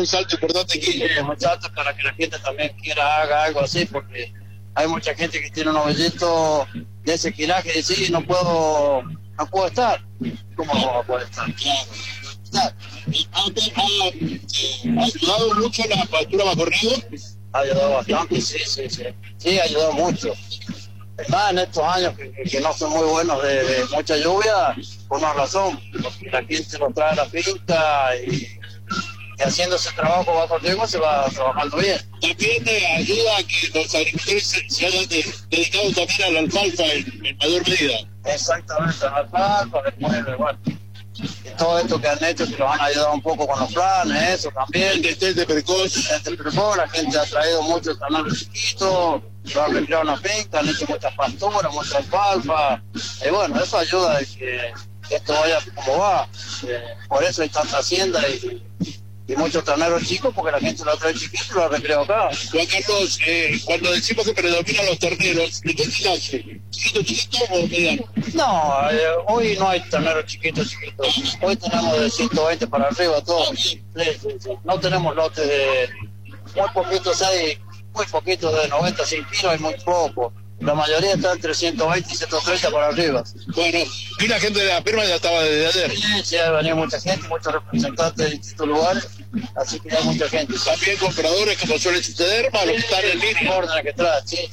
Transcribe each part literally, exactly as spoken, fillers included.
un salto importante aquí. Sí, es un salto para que la gente también quiera haga algo así, porque hay mucha gente que tiene un ovellito de ese quilaje y dice, sí, no puedo, no puedo estar. ¿Cómo no va a poder estar? Claro. Ha, ha, eh, ha ayudado mucho la factura bajo riego. Ha ayudado bastante, sí, sí, sí. Sí, ha ayudado mucho. Más en estos años que, que, que no son muy buenos de, de mucha lluvia, por una razón, porque la gente lo trae a la finca y, y haciendo ese trabajo bajo riego se va trabajando bien. También eh, ayuda a que los agricultores se, se hayan de, dedicado también a la alfalfa en, en mayor medida. Exactamente, a la alfalfa, después igual. Y todo esto que han hecho, que los han ayudado un poco con los planes, eso también. El destel de precoz. El destel de precoz, la gente ha traído muchos canales chiquitos, lo han recreado una finca, han hecho muchas pasturas, mucha alfalfa. Y bueno, eso ayuda a que esto vaya como va. Eh, por eso hay tanta hacienda y, y muchos terneros chicos, porque la gente lo trae chiquito y lo ha recreado acá. Juan Carlos, eh, cuando decimos que predominan los terneros, ¿de qué tiraje? ¿Chiquito, chiquito o mediano? No, eh, hoy no hay terneros chiquitos, chiquitos. Hoy tenemos de ciento veinte para arriba todos. Sí, sí, sí. No tenemos lotes de muy poquitos, hay muy poquitos de noventa, cien kilos, hay muy pocos. La mayoría está entre ciento veinte y ciento treinta para arriba. Bueno, y la gente de la firma ya estaba desde ayer. Sí, sí, ha venido mucha gente, muchos representantes de distintos lugares, así que hay mucha gente. También compradores, como suele suceder, para los que están en línea. Orden que trae, sí.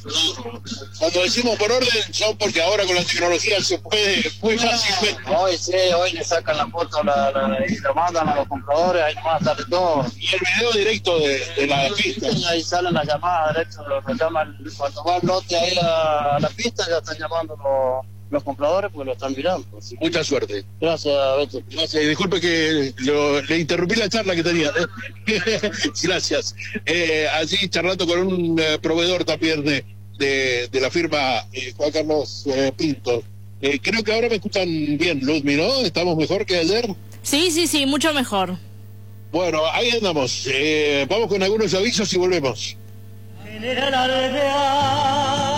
Cuando decimos por orden, son porque ahora con la tecnología se puede muy fácilmente. Hoy sí, hoy le sacan la foto la, la, y la mandan a los compradores, ahí nomás está de todo. Y el video directo de, de la pista. Sí, ahí salen las llamadas, directo, los llaman, cuando va el lote ahí a a la pista, ya están llamando los, los compradores porque lo están mirando. Así. Mucha suerte. Gracias, Beto. Gracias, disculpe que lo, le interrumpí la charla que tenía. ¿eh? Gracias. Eh, allí charlando con un eh, proveedor también de, de, de la firma eh, Juan Carlos eh, Pinto. Eh, creo que ahora me escuchan bien, Luzmi, ¿no? ¿Estamos mejor que ayer? Sí, sí, sí, mucho mejor. Bueno, ahí andamos. Eh, vamos con algunos avisos y volvemos. General Alvear,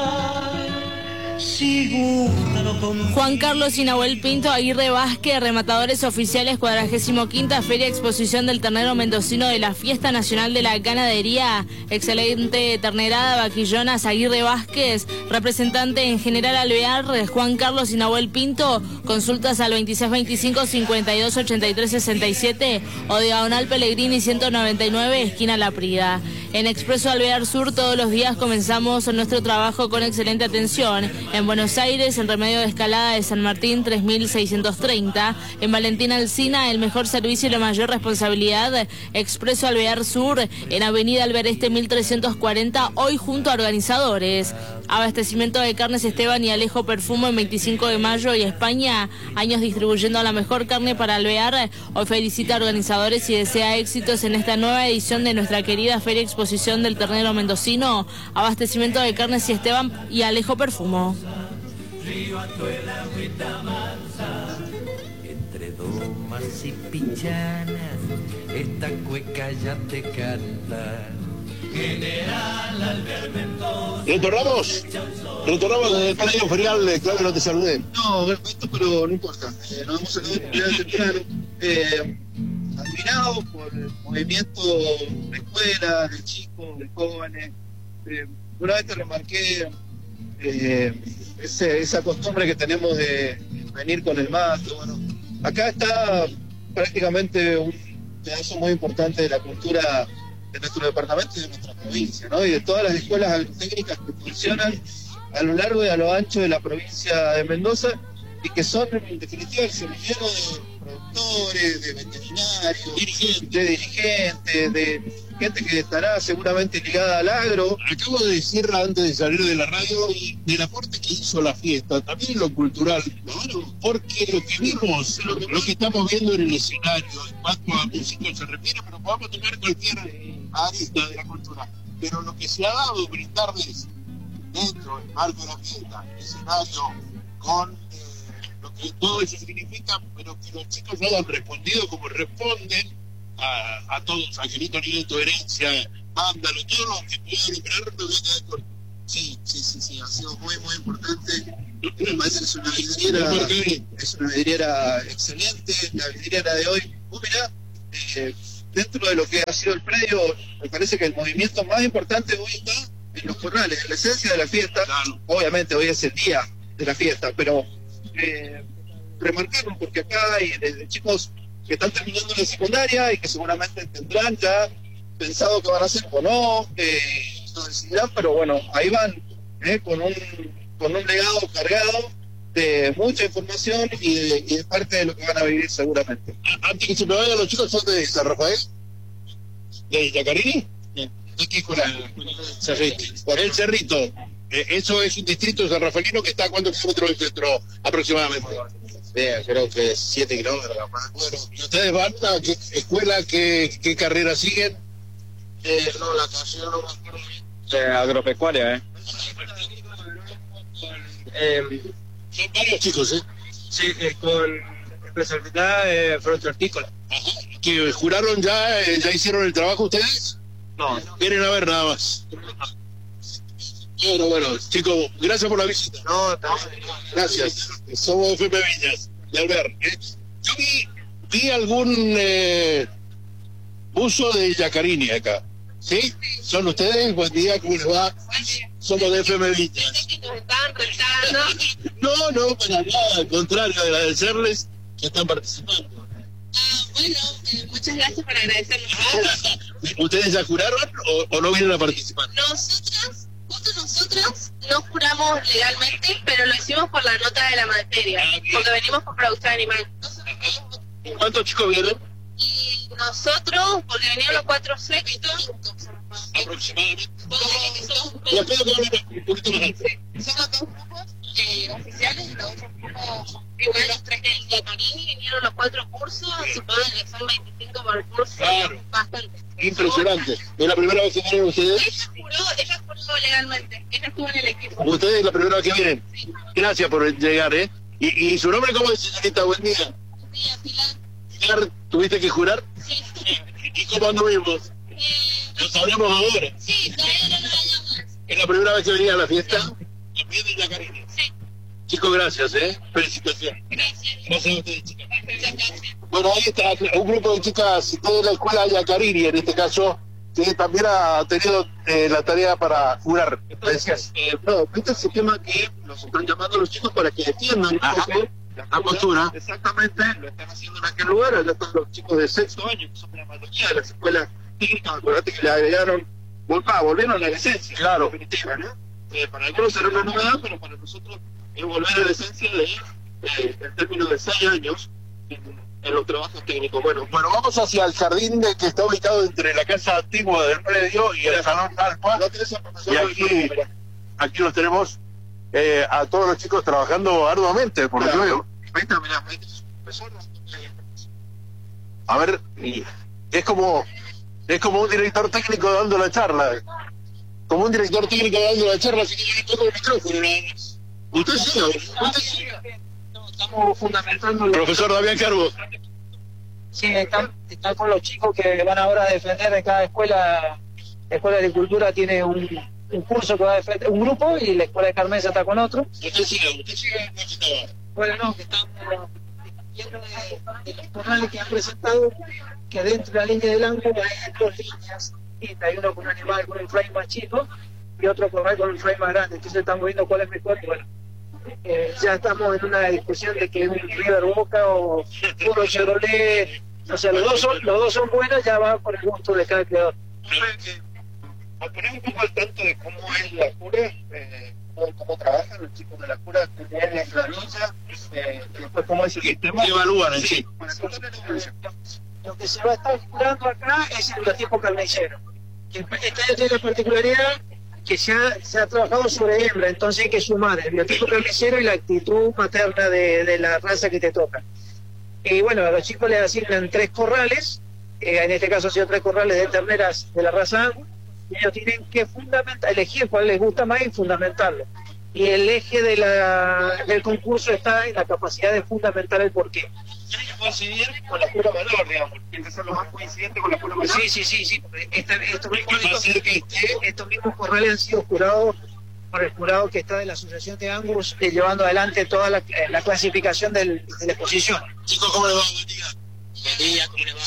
si gusta lo con... Juan Carlos y Nahuel Pinto Aguirre Vázquez, rematadores oficiales, cuadragésimo quinta Feria Exposición del Ternero Mendocino de la Fiesta Nacional de la Ganadería. Excelente ternerada, vaquillonas, Aguirre Vázquez, representante en General Alvear, Juan Carlos y Nahuel Pinto. Consultas al veintiséis veinticinco cincuenta y dos ochenta y tres sesenta y siete o diagonal Pellegrini ciento noventa y nueve, esquina La Prida. En Expreso Alvear Sur todos los días comenzamos nuestro trabajo con excelente atención. En Buenos Aires, en Remedio de Escalada de San Martín tres mil seiscientos treinta. En Valentina Alsina, el mejor servicio y la mayor responsabilidad. Expreso Alvear Sur, en Avenida Alvear Este mil trescientos cuarenta, hoy junto a organizadores. Abastecimiento de carnes Esteban y Alejo Perfumo en veinticinco de mayo y España. Años distribuyendo la mejor carne para Alvear. Hoy felicita a organizadores y desea éxitos en esta nueva edición de nuestra querida Feria Exposición del Ternero Mendocino. Abastecimiento de carnes y Esteban y Alejo Perfumo. Entre domas y pichanas, esta cueca ya te canta. General Alvear Mendoza. ¿Retornamos? ¿Retornamos desde el predio ferial? Eh, claro, no te saludé. No, perfecto, pero no importa. Eh, nos hemos salido de temprano. Eh, admirados por el movimiento de escuela, de chicos, de jóvenes. Eh, una vez te remarqué eh, ese, esa costumbre que tenemos de venir con el mate. Bueno, acá está prácticamente un pedazo muy importante de la cultura de nuestro departamento y de nuestra provincia, ¿no? Y de todas las escuelas agrotécnicas que funcionan a lo largo y a lo ancho de la provincia de Mendoza y que son, en definitiva, el semillero de productores, de veterinarios, dirigentes, de dirigentes, de gente que estará seguramente ligada al agro. Acabo de decir antes de salir de la radio del aporte que hizo la fiesta, también en lo cultural, claro, porque lo que vimos, lo que, lo que estamos viendo en el escenario, en cuanto a música se refiere, pero podemos tomar cualquier arista de la cultura, pero lo que se ha dado brindarles dentro del marco de la fiesta, el escenario, con eh, lo que todo eso significa, pero que los chicos hayan respondido como responden a, a todos, Angelito Nieto, Herencia, Mándalo, todo lo que pueda lograr, me voy a quedar con... Sí, sí, sí, sí, ha sido muy, muy importante. Me parece que es una vidriera, es una vidriera excelente, la vidriera de hoy. Vos mirá, eh, dentro de lo que ha sido el predio, me parece que el movimiento más importante hoy está en los corrales, en la esencia de la fiesta. Claro. Obviamente hoy es el día de la fiesta, pero eh, remarcarlo porque acá hay desde chicos que están terminando la secundaria y que seguramente tendrán ya pensado qué van a hacer o no, eh, lo decidirán, pero bueno, ahí van eh, con un con un legado cargado de mucha información y de, y de parte de lo que van a vivir seguramente. Antes que se me vayan los chicos, ¿son de San Rafael? ¿De Yacarini? ¿De qué escuela? Cerrito. El Cerrito. Eh, eso es un distrito sanrafaelino que está a cuántos kilómetros del centro aproximadamente. Bien, creo que siete kilómetros más. Bueno, ¿y ustedes van a qué escuela, qué, qué carrera siguen? Eh, no, la canción no me acuerdo bien. Eh, agropecuaria, ¿eh? eh Son varios chicos, ¿eh? Sí, eh, con especialidad eh, fruta hortícola. Ajá. ¿Que juraron ya, eh, ya hicieron el trabajo ustedes? No. Vienen a ver nada más. Bueno, bueno, chicos, gracias por la visita. No, también. Gracias. Somos F M Viñas, de Albert. ¿eh? Yo vi, vi algún eh, buzo de Yacarini acá. ¿Sí? ¿Son ustedes? Buen día, ¿cómo les va? Somos de F M Viñas. No, no, para nada, al contrario, agradecerles que están participando. Ah, bueno, eh, muchas gracias por agradecernos. ¿Ustedes ya juraron o, o no vienen a participar? Nosotros, justo nosotros, no juramos legalmente, pero lo hicimos por la nota de la materia, porque venimos por producción animal. ¿Cuántos chicos vienen? Y nosotros, porque vinieron los cuatro sextos, Aproximadamente. somos Y espero que hablen un poquito más alto. somos dos grupos eh, oficiales y los otros grupos, igual los tres del Yacarini, vinieron los cuatro cursos, supongo que son veinticinco por curso, Claro. bastante. Impresionante. ¿Es la primera vez que vienen ustedes? Ella juró, ella juró legalmente, ella estuvo en el equipo. ¿Ustedes es la primera vez que vienen? Gracias por llegar, ¿eh? ¿Y, y su nombre cómo es, señorita? Buen día. Sí, Pilar. Pilar, ¿tuviste que jurar? Sí. ¿Y cómo anduvimos? Eh, Lo sabremos ahora. sí, todavía no lo hayamos. ¿Es la primera vez que venía a la fiesta? También de Yacarini. Sí, Chicos, gracias, ¿eh? Felicitaciones. gracias. Gracias a ustedes, chicas. Muchas gracias. Bueno, ahí está un grupo de chicas de la escuela Yacarini, en este caso, que también ha tenido eh, la tarea para jurar. Entonces, eh, no, este es el tema que nos están llamando los chicos para que defiendan un Ajá. poco La postura. Exactamente, lo están haciendo en aquel lugar. Allá están los chicos de sexto año, que son la mayoría de las escuelas técnicas. Acuérdate que le agregaron, volva, volvieron a la esencia. Claro. Definitiva, ¿no? Eh, para algunos será una novedad, pero para nosotros es volver a la esencia de, eh, el término de seis años en, en los trabajos técnicos. Bueno, Bueno, vamos hacia el jardín de, que está ubicado entre la casa antigua del predio y el salón Alfa. no tenés al profesor. Y aquí, aquí los tenemos eh, a todos los chicos trabajando arduamente, por lo que veo. Ahí está, mirá, ahí está su profesor. A ver, y es como es como un director técnico dando la charla. Como un director técnico dando la charla, así que yo le toco el micrófono nada más. Usted siga, usted siga. Estamos fundamentando. Profesor Damián Carbo. Sí, están, están con los chicos que van ahora a defender en cada escuela. La Escuela de Agricultura tiene un, un curso que va a defender un grupo y la Escuela de Carmenza está con otro. Usted siga, usted siga, no se estaba. Bueno, no, que estamos viendo de, de los corrales que han presentado que dentro de la línea del ángulo hay dos líneas. Hay uno con un animal con un frame más chico y otro corral con un frame más grande. Entonces estamos viendo cuál es mejor. Y bueno, eh, ya estamos en una discusión de que es un River Boca o puro Chevrolet. O sea, los dos son, los dos son buenos, ya va por el gusto de cada creador. Para poner un poco al tanto de cómo es la cura, eh, cómo, cómo trabajan los chicos de la cura, cómo es la planilla, eh, y después cómo es el sistema. ¿Qué evalúan en sí? Para contarle la evolución. Lo que se va a estar curando acá es el biotipo carnicero. Este año tiene la particularidad que se ha, se ha trabajado sobre hembra, entonces hay que sumar el biotipo carnicero y la actitud materna de, de la raza que te toca. Y bueno, a los chicos les asignan tres corrales, eh, en este caso han sido tres corrales de terneras de la raza Angus, y ellos tienen que fundamentar, elegir cuál les gusta más y fundamentarlo. Y el eje de la, del concurso está en la capacidad de fundamentar el porqué. Tiene que coincidir con la pura valor, digamos, tiene que ser lo más coincidente con la pura valor. Sí, sí, sí, sí. Esta, estos, mismos, ¿Qué va a hacer que esté? estos mismos corrales han sido jurados por el jurado que está de la Asociación de Angus, eh, llevando adelante toda la, eh, la clasificación del, de la exposición. Chicos, ¿cómo les va? Buen día. Buen día, ¿cómo le va? ¿Y dónde se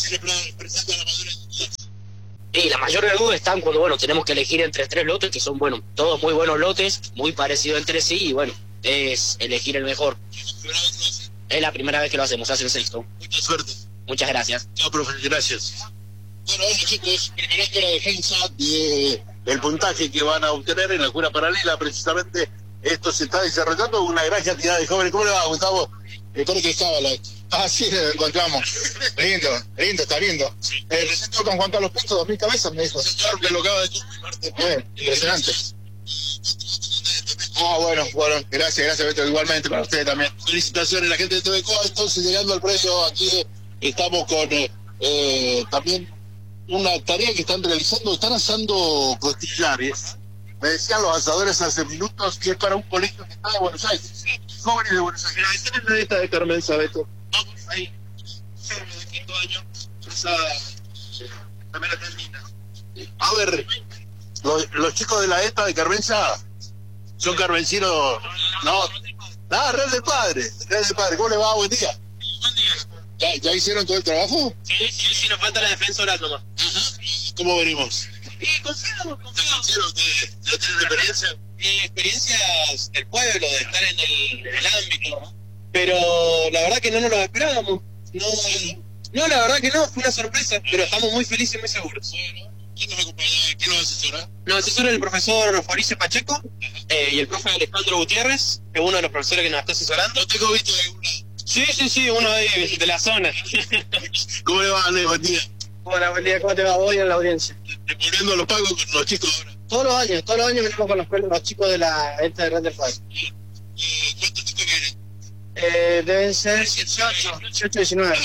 se le presenta la mayor duda? Y la mayor de dudas están cuando, bueno, tenemos que elegir entre tres lotes, que son, bueno, todos muy buenos lotes, muy parecidos entre sí, y bueno, es elegir el mejor. ¿Es la primera vez que lo hacen? Es la primera vez que lo hacemos, hace el sexto. Mucha suerte. Muchas gracias. Chao, profe, gracias. Bueno, bueno, chicos, preparando la defensa de, del puntaje que van a obtener en la cura paralela, precisamente esto se está desarrollando una gran cantidad de jóvenes. ¿Cómo le va, Gustavo? Espero que estaba la... Ah, sí, lo encontramos. Lindo, lindo, está lindo. Eh, presento con Juan Carlos Pinto, dos mil cabezas, me dijo. Señor, que lo acaba de confirmarte. Bien, impresionante. Ah, bueno, bueno, gracias, gracias, Beto, igualmente para ustedes también. Felicitaciones, la gente de T V C O. Entonces, llegando al predio, aquí estamos con eh, eh, también una tarea que están realizando. Están asando costillares. Me decían los asadores hace minutos que es para un colegio que está de Buenos Aires. Jóvenes de Buenos Aires. Esta es la lista de Carmen Sabeto. Vamos ahí. Jóvenes de quinto año. Esa también la termina. A ver, los, los chicos de la ETA de Carmenza son carmencinos. No, nada, Real del Padre. Real del Padre. ¿Cómo le va? Buen día. Buen día. ¿Ya, ya hicieron todo el trabajo? Sí, sí, sí, nos falta la defensa oral nomás. Ajá. ¿Cómo venimos? Y confiamos, confiamos. ¿Ustedes ya tienen experiencia? Y experiencias del pueblo, de estar en el, en el ámbito, ¿no? Pero la verdad que no nos lo esperábamos. No, no, la verdad que no, fue una sorpresa, pero estamos muy felices y muy seguros. ¿Quién nos acompaña? ¿Quién nos asesora? Nos asesora el profesor Fabricio Pacheco eh, y el profe Alejandro Gutiérrez, que es uno de los profesores que nos está asesorando. ¿No tengo visto de alguna? Sí, sí, sí, uno de, de la zona. ¿Cómo le va, Ale? Buen día. Hola, buen día, ¿cómo te va hoy en la audiencia? Devolviendo los pagos con los chicos ahora. Todos los años, todos los años venimos con los, los chicos de la esta de Real del Padre. Eh, ¿Cuántos chicos vienen? Eh, deben ser dieciocho, dieciocho, diecinueve.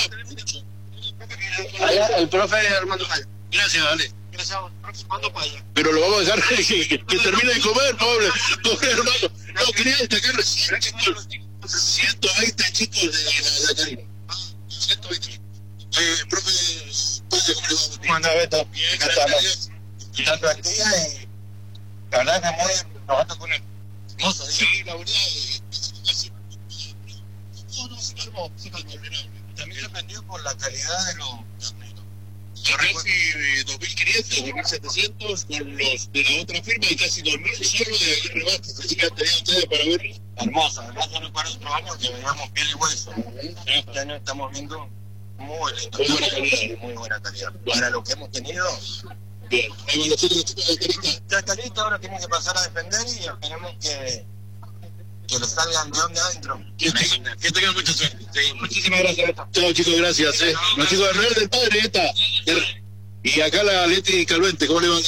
Allá, el profe Armando Paya. Gracias, Ale. Gracias a vos, Armando Paya. Pero lo vamos a dejar que, que, que termine de comer, pobre, pobre hermano. No, quería destacar recién, chicos, ciento veinte chicos de la, la Karina. ciento veinte. Eh, profe, ¿Cómo anda, Beto? Bien, Acá gracias. estamos. Dando al día y la verdad que muy trabajando con él. Hermoso, Sí, la verdad, eh, casi... No, no, se calmó, se calmó, vulnerable. también sorprendido por la calidad de los torneos. Casi dos mil quinientos, dos mil setecientos con los de la otra firma y casi dos mil solo de Aguirre Vázquez. Así que han tenido ustedes para ver. Hermosa, ¿verdad? Yo recuerdo otro año que veíamos piel y hueso. Este año estamos viendo muy lindo. Muy buena calidad. Muy buena calidad. Para lo que hemos tenido, Bien, ahí van los otros chicos de Carita. ya está listo, ahora tienen que pasar a defender y esperemos que, que lo salgan de donde adentro. Que tengan, que tengan mucha suerte. Sí, muchísimas gracias, Beto. Chao chicos, gracias. Eh. Los chicos de Real del Padre, esta. Y acá la Leti Calvente, ¿cómo le va?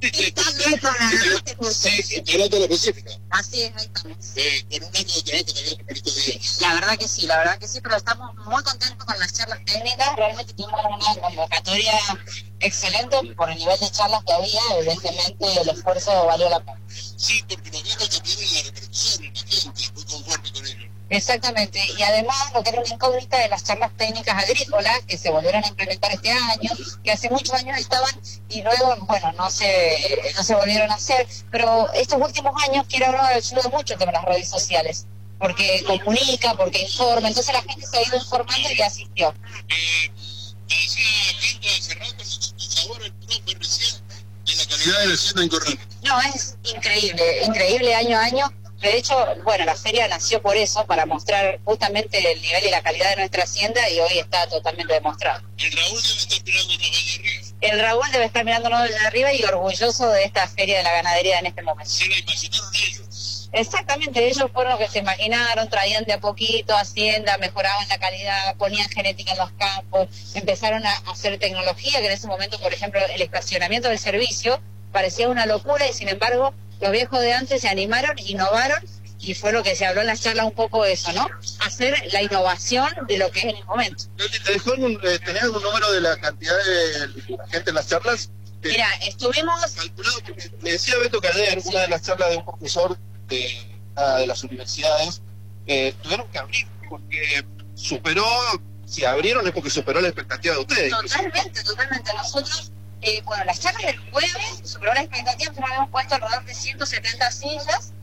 Sí, sí, hablando de la específica. Así es, ahí estamos. Eh, con un año de trabajo también por estos días. La verdad que sí, la verdad que sí, pero estamos muy contentos con las charlas técnicas. Realmente tuvimos una convocatoria excelente por el nivel de charlas que había. Evidentemente el esfuerzo valió la pena. Sí, porque nos vimos también en la repercusión, la gente, muy conforme con ello. Exactamente, y además lo que era una incógnita de las charlas técnicas agrícolas que se volvieron a implementar este año, que hace muchos años estaban y luego, bueno, no se, no se volvieron a hacer, pero estos últimos años quiero hablar ayuda mucho el tema de las redes sociales, porque comunica, porque informa, entonces la gente se ha ido informando y asistió. Eh, decía Pinto hace rato, por favor, el profe recién, de la calidad de la hacienda en Corral. No, es increíble, increíble año a año. De hecho, bueno, la feria nació por eso, para mostrar justamente el nivel y la calidad de nuestra hacienda y hoy está totalmente demostrado. El Raúl debe estar mirándonos allá arriba. El Raúl debe estar mirándonos desde arriba y orgulloso de esta feria de la ganadería en este momento. Se la imaginaron ellos. Exactamente, ellos fueron los que se imaginaron, traían de a poquito hacienda, mejoraban la calidad, ponían genética en los campos, empezaron a hacer tecnología, que en ese momento, por ejemplo, el estacionamiento del servicio parecía una locura y sin embargo los viejos de antes se animaron, innovaron y fue lo que se habló en las charlas un poco de eso, ¿no? Hacer la innovación de lo que es en el momento. ¿Te dejó algún, eh, ¿tenés algún número de la cantidad de gente en las charlas? Eh, Mira, estuvimos... calculado, porque me decía Beto que ayer, una de las charlas de un profesor de, ah, de las universidades, eh, tuvieron que abrir, porque superó, si abrieron es porque superó la expectativa de ustedes. Totalmente, totalmente. Nosotros, eh, bueno, las charlas del jueves superó la expectativa, nosotros habíamos puesto alrededor de ciento setenta sillas y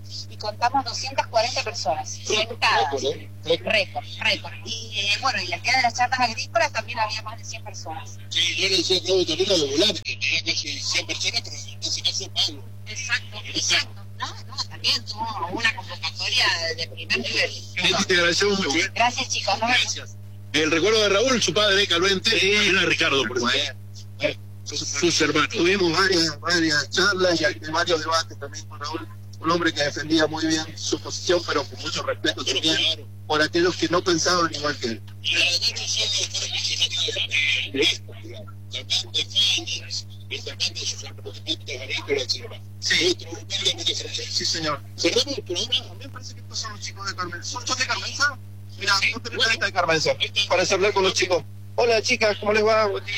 contamos doscientas cuarenta personas sentadas. Récord, récord. Y eh, bueno, y el día de las charlas agrícolas también había más de cien personas. Sí, yo le decía a Claudio Torino de volar, que tenía casi cien personas, pero en ese caso pago. Exacto, exacto. No, no, también tuvo una convocatoria de primer nivel. Te agradecemos mucho. ¿eh? Gracias, chicos. ¿no? Gracias. El recuerdo de Raúl, su padre, Calvente, sí. Era Ricardo, por ejemplo. Eh, sus, sus hermanos. Tuvimos varias, varias charlas y varios debates también con Raúl. Un hombre que defendía muy bien su posición, pero con mucho respeto también por aquellos que no pensaban igual que él. Y la noche son los mejores funcionarios de esto, digamos. Sacando Fénix, y sacando sus emprendimientos agrícolas, etcétera. Sí. Sí, señor. Cerramos el programa. A mí me parece que estos son los chicos de Carmenza. ¿Son chicos de Carmenza? Mira, no te metas de Carmenza. Para hablar con los chicos. Hola, chicas, ¿cómo les va? Buen día.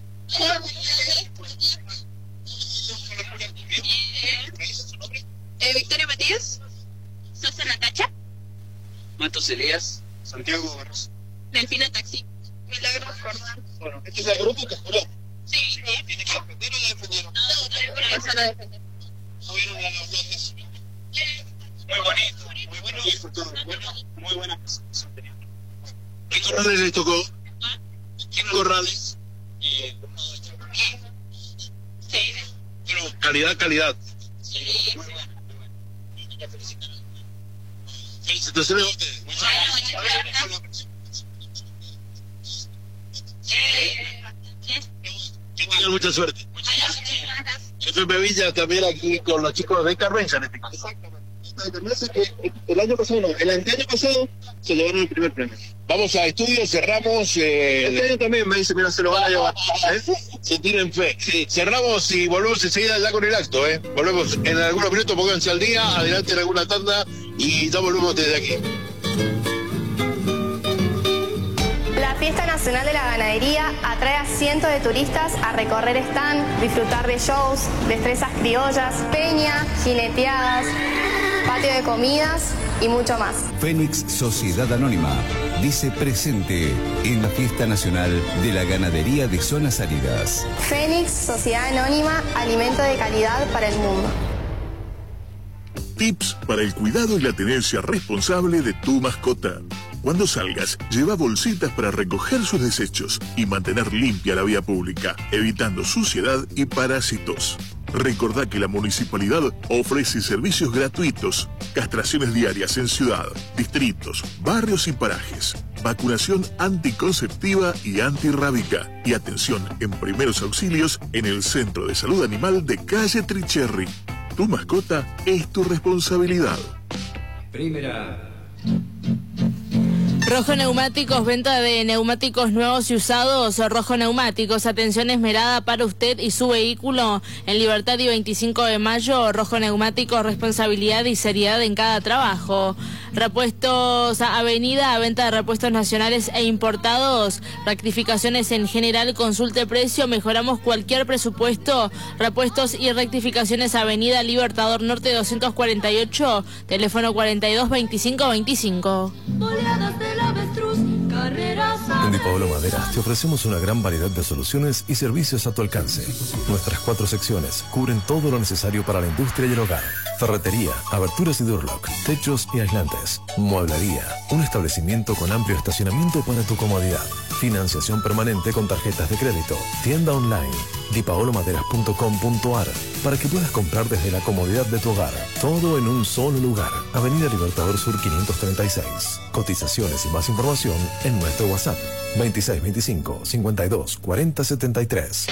Eh, Victoria Matías, Sosa Natacha, Matos Elías, Santiago Barros. Delfina Taxi, Milagros Cordán. Bueno, este es el grupo que juró. Sí, sí. ¿Tiene que defender o ya defendieron? No, no, no, no defender. ¿No vieron a los lotes? muy bonito, muy bueno, bueno, muy buena presentación tenía. ¿Qué corrales les tocó? ¿Qué corrales? Eh, Sí. Bueno, calidad, calidad. Sí. muy bueno, muy bueno. Y quería felicitar a Felicitaciones a ustedes. Muchas gracias. Que tengan mucha suerte. F M Villa también aquí con los chicos de Carmenza en este caso. Exactamente. Esta Carmenza que el año pasado no, el anteaño pasado se llevaron el primer premio. Vamos a estudios, cerramos. Eh, Este año también me dice, mira, se lo van a llevar. ¿Eh? Se tienen fe. Sí. Cerramos y volvemos enseguida ya con el acto. ¿eh? Volvemos en algunos minutos, pónganse al día, adelante en alguna tanda y ya volvemos desde aquí. La Fiesta Nacional de la Ganadería atrae a cientos de turistas a recorrer stand, disfrutar de shows, destrezas criollas, peña, jineteadas, patio de comidas y mucho más. Fénix Sociedad Anónima dice presente en la Fiesta Nacional de la Ganadería de Zonas Áridas. Fénix Sociedad Anónima, alimento de calidad para el mundo. Tips para el cuidado y la tenencia responsable de tu mascota. Cuando salgas, lleva bolsitas para recoger sus desechos y mantener limpia la vía pública, evitando suciedad y parásitos. Recordá que la municipalidad ofrece servicios gratuitos, castraciones diarias en ciudad, distritos, barrios y parajes, vacunación anticonceptiva y antirrábica y atención en primeros auxilios en el Centro de Salud Animal de Calle Tricherry. Tu mascota es tu responsabilidad. Primera. Rojo Neumáticos, venta de neumáticos nuevos y usados. Rojo Neumáticos, atención esmerada para usted y su vehículo. En Libertad y veinticinco de mayo, Rojo Neumáticos, responsabilidad y seriedad en cada trabajo. Repuestos Avenida, venta de repuestos nacionales e importados. Rectificaciones en general, consulte precio, mejoramos cualquier presupuesto. Repuestos y rectificaciones Avenida Libertador Norte doscientos cuarenta y ocho, teléfono cuarenta y dos veinticinco veinticinco. En Di Paolo Maderas te ofrecemos una gran variedad de soluciones y servicios a tu alcance. Nuestras cuatro secciones cubren todo lo necesario para la industria y el hogar. Ferretería, aberturas y Durlock, techos y aislantes. Mueblería, un establecimiento con amplio estacionamiento para tu comodidad. Financiación permanente con tarjetas de crédito. Tienda online, di paolo maderas punto com punto a r, para que puedas comprar desde la comodidad de tu hogar. Todo en un solo lugar. Avenida Libertador Sur quinientos treinta y seis. Cotizaciones y más información en nuestro WhatsApp veintiséis veinticinco cincuenta y dos cuarenta setenta y tres.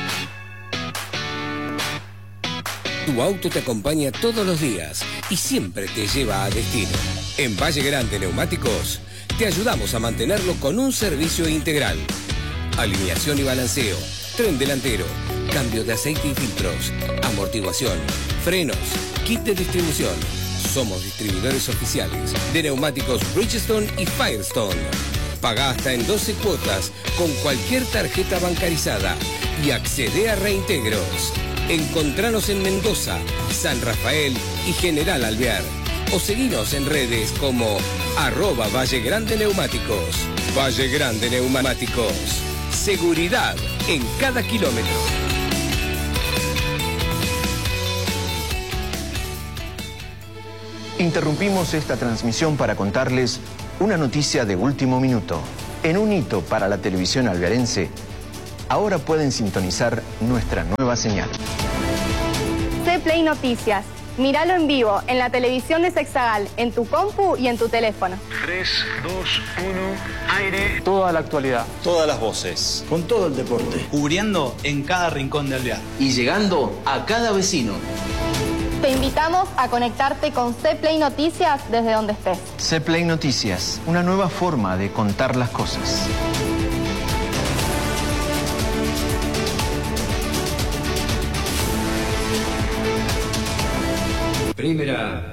Tu auto te acompaña todos los días y siempre te lleva a destino. En Valle Grande Neumáticos te ayudamos a mantenerlo con un servicio integral. Alineación y balanceo, tren delantero, cambio de aceite y filtros, amortiguación, frenos, kit de distribución. Somos distribuidores oficiales de neumáticos Bridgestone y Firestone. Paga hasta en doce cuotas con cualquier tarjeta bancarizada y accede a reintegros. Encontranos en Mendoza, San Rafael y General Alvear. O seguinos en redes como arroba Valle Grande Neumáticos. Valle Grande Neumáticos. Seguridad en cada kilómetro. Interrumpimos esta transmisión para contarles una noticia de último minuto. En un hito para la televisión alvearense, ahora pueden sintonizar nuestra nueva señal. C-Play Noticias. Míralo en vivo en la televisión de Sexagal, en tu compu y en tu teléfono. tres, dos, uno, aire. Toda la actualidad. Todas las voces. Con todo el deporte. Cubriendo en cada rincón de Alvear. Y llegando a cada vecino. Te invitamos a conectarte con C-Play Noticias desde donde estés. C-Play Noticias, una nueva forma de contar las cosas. Primera.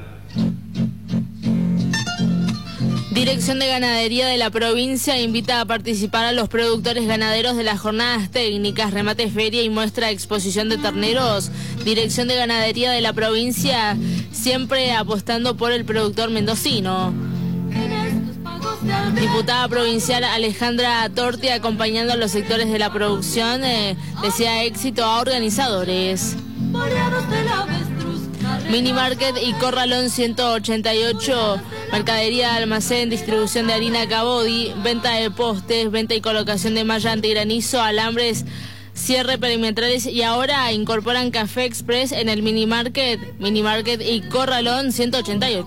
Dirección de Ganadería de la provincia invita a participar a los productores ganaderos de las jornadas técnicas, remate feria y muestra de exposición de terneros. Dirección de Ganadería de la provincia siempre apostando por el productor mendocino. Diputada provincial Alejandra Torti acompañando a los sectores de la producción eh, desea éxito a organizadores. Mini Market y Corralón ciento ochenta y ocho, mercadería de almacén, distribución de harina Cabodi, venta de postes, venta y colocación de malla antigranizo, alambres, cierre perimetrales y ahora incorporan Café Express en el Mini Market, Mini Market y Corralón ciento ochenta y ocho.